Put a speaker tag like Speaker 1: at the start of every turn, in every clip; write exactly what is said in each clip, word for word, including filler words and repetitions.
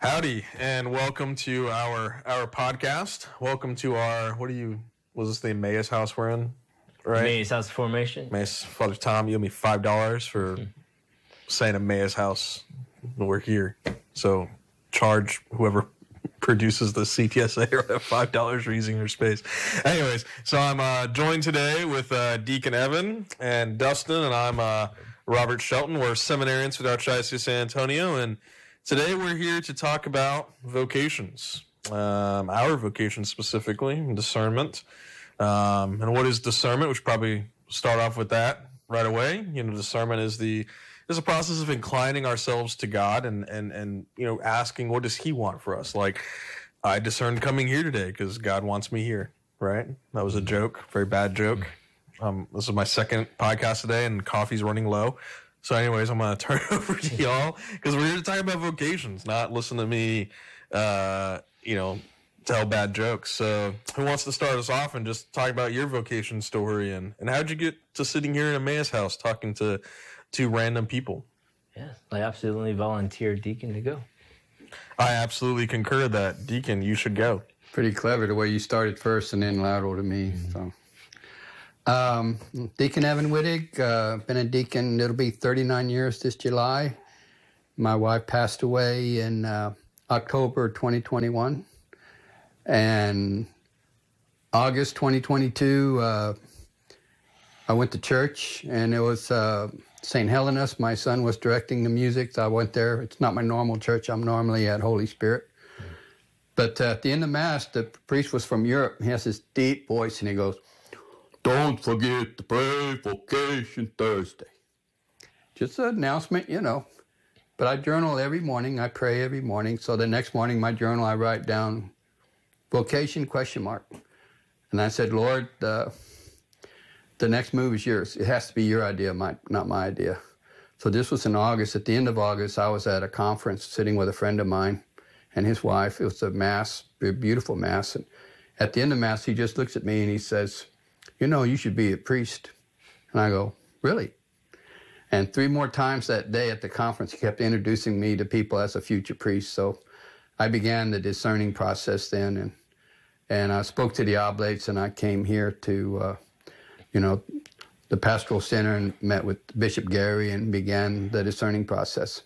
Speaker 1: Howdy, and welcome to our our podcast. Welcome to our, what do you, was this the Emmaus house we're in? Right?
Speaker 2: Emmaus House Formation.
Speaker 1: Emmaus, Father Tom, you owe me five dollars for mm-hmm. saying Emmaus house. We're here. So charge whoever produces the C T S A five dollars for using your space. Anyways, so I'm uh, joined today with uh, Deacon Evan and Dustin, and I'm uh, Robert Shelton. We're seminarians for the Archdiocese of San Antonio, and today we're here to talk about vocations, um, our vocation specifically, discernment. Um, and what is discernment? We should probably start off with that right away. You know, discernment is the is a process of inclining ourselves to God and and and you know asking, what does He want for us? Like, I discerned coming here today because God wants me here. Right? That was a joke, very bad joke. Um, this is my second podcast today, and coffee's running low. So anyways, I'm going to turn it over to y'all because we're here to talk about vocations, not listen to me, uh, you know, tell bad jokes. So who wants to start us off and just talk about your vocation story and, and how'd you get to sitting here in Emmaus house talking to two random people?
Speaker 2: Yeah, I absolutely volunteered Deacon to go.
Speaker 1: I absolutely concur that. Deacon, you should go.
Speaker 3: Pretty clever the way you started first and then lateral to me. Mm-hmm. So. Um, Deacon Evan Wittig, uh, been a deacon, it'll be thirty-nine years this July. My wife passed away in uh, October twenty twenty-one. And August twenty twenty-two, uh, I went to church, and it was uh, Saint Helena's. My son was directing the music, so I went there. It's not my normal church. I'm normally at Holy Spirit. Mm-hmm. But uh, at the end of Mass, the priest was from Europe. He has this deep voice, and he goes, "Don't forget to pray Vocation Thursday." Just an announcement, you know. But I journal every morning. I pray every morning. So the next morning, my journal, I write down vocation question mark. And I said, Lord, uh, the next move is yours. It has to be your idea, my, not my idea. So this was in August. At the end of August, I was at a conference sitting with a friend of mine and his wife. It was a Mass, a beautiful Mass. And at the end of Mass, he just looks at me and he says, "You know, you should be a priest." And I go, "Really?" And three more times that day at the conference, he kept introducing me to people as a future priest. So I began the discerning process then, and and I spoke to the oblates, and I came here to, uh, you know, the pastoral center and met with Bishop Gary and began the discerning process.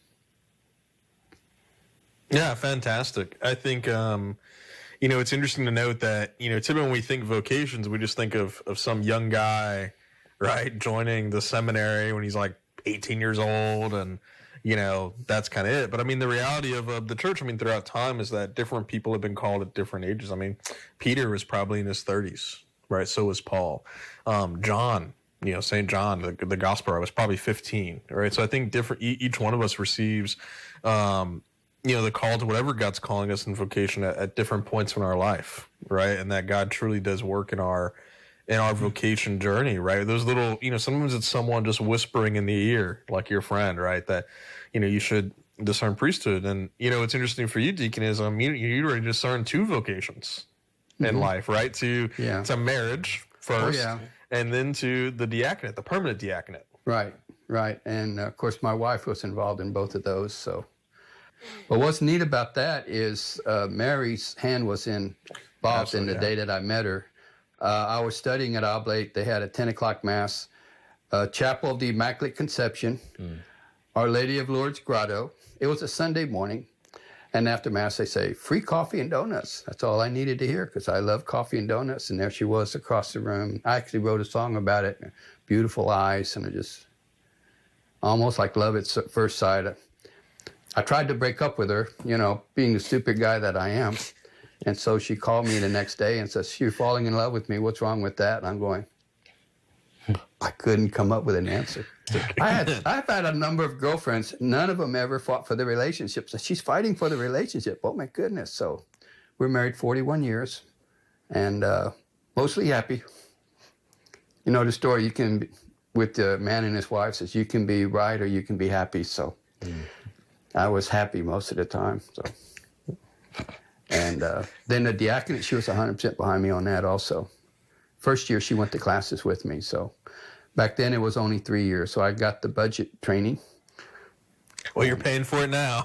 Speaker 1: Yeah, fantastic. I think, um, you know, it's interesting to note that, you know, typically when we think vocations, we just think of, of some young guy, right, joining the seminary when he's like eighteen years old and, you know, that's kind of it. But I mean, the reality of, of the church, I mean, throughout time is that different people have been called at different ages. I mean, Peter was probably in his thirties, right? So was Paul. Um, John, you know, Saint John, the, the gospel writer, was probably fifteen, right? So I think different, each one of us receives, um, you know, the call to whatever God's calling us in vocation at, at different points in our life, right? And that God truly does work in our in our vocation journey, right? Those little, you know, sometimes it's someone just whispering in the ear, like your friend, right? That, you know, you should discern priesthood. And, you know, what's interesting for you, Deaconism, you, you already discern two vocations mm-hmm. in life, right? To,
Speaker 3: yeah.
Speaker 1: to marriage first,
Speaker 3: oh, yeah.
Speaker 1: and then to the diaconate, the permanent diaconate.
Speaker 3: Right, right. And, uh, of course, my wife was involved in both of those, so. But what's neat about that is uh, Mary's hand was in Bob's in the yeah. day that I met her. Uh, I was studying at Oblate. They had a ten o'clock Mass, uh, Chapel of the Immaculate Conception, mm. Our Lady of Lourdes Grotto. It was a Sunday morning. And after Mass, they say, "Free coffee and donuts." That's all I needed to hear because I love coffee and donuts. And there she was across the room. I actually wrote a song about it. Beautiful eyes, and it just almost like love at first sight. I tried to break up with her, you know, being the stupid guy that I am. And so she called me the next day and says, "You're falling in love with me. What's wrong with that?" And I'm going, I couldn't come up with an answer. I had, I've had a number of girlfriends. None of them ever fought for the relationship. So she's fighting for the relationship. Oh, my goodness. So we're married forty-one years and uh, mostly happy. You know the story, you can, with the man and his wife, says you can be right or you can be happy. So mm. I was happy most of the time. So. And uh, then the diaconate, she was one hundred percent behind me on that also. First year, she went to classes with me. So back then, it was only three years. So I got the budget training.
Speaker 1: Well, you're paying for it now.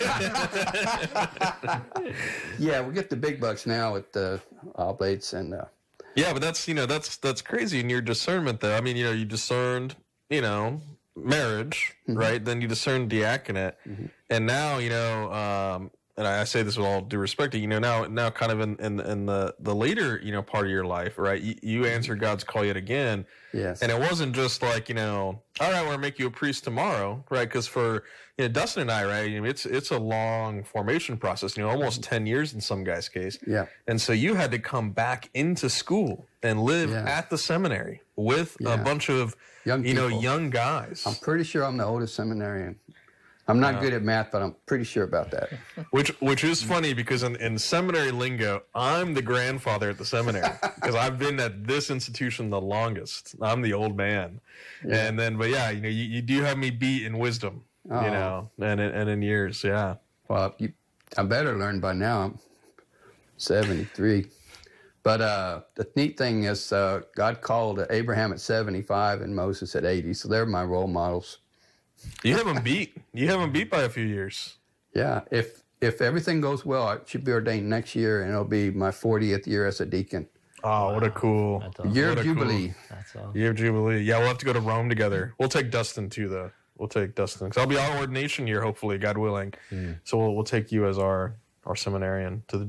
Speaker 3: Yeah, we get the big bucks now with the oblates and. Uh,
Speaker 1: Yeah, but that's you know that's that's crazy in your discernment though. I mean, you know, you discerned you know marriage,
Speaker 3: Mm-hmm.
Speaker 1: right? Then you discerned diaconate,
Speaker 3: Mm-hmm.
Speaker 1: and now you know, um, and I say this with all due respect, you know, now now kind of in in, in the the later you know part of your life, right? You, you answer God's call yet again,
Speaker 3: yes.
Speaker 1: and it wasn't just like you know, all right, we're gonna make you a priest tomorrow, right? Because for you know Dustin and I, right, you know, it's it's a long formation process, you know, almost ten years in some guy's case.
Speaker 3: Yeah.
Speaker 1: And so you had to come back into school and live
Speaker 3: Yeah.
Speaker 1: at the seminary with a
Speaker 3: Yeah.
Speaker 1: bunch of
Speaker 3: Young
Speaker 1: you know
Speaker 3: people.
Speaker 1: young guys,
Speaker 3: I'm pretty sure I'm the oldest seminarian. I'm not good at math, but I'm pretty sure about that.
Speaker 1: which which is funny because in, in seminary lingo, I'm the grandfather at the seminary because I've been at this institution the longest. I'm the old man, and then but yeah, you know, you, you do have me beat in wisdom,
Speaker 3: Oh.
Speaker 1: you know, and in- and in years, yeah.
Speaker 3: Well, you, I better learn by now. I'm seventy-three. But uh, the neat thing is uh, God called Abraham at seventy-five and Moses at eighty. So they're my role models.
Speaker 1: You haven't beat. You haven't beat by a few years.
Speaker 3: Yeah. If if everything goes well, I should be ordained next year, and it'll be my fortieth year as a deacon.
Speaker 1: Oh, what a cool
Speaker 2: That's awesome.
Speaker 3: Year
Speaker 1: What
Speaker 3: of
Speaker 1: a cool-
Speaker 3: Jubilee.
Speaker 2: That's all.
Speaker 1: year of Jubilee. Yeah, we'll have to go to Rome together. We'll take Dustin too, though. We'll take Dustin because I'll be our ordination year, hopefully, God willing. So we'll, we'll take you as our our seminarian to the